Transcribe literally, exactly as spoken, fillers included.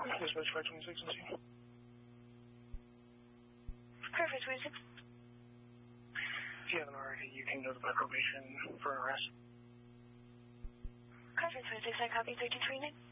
Dispatch five twenty-six and C. Perfect, twenty-six. If you haven't already, you can notify probation for an arrest. Perfect, twenty-six, I copy thirteen twenty-nine.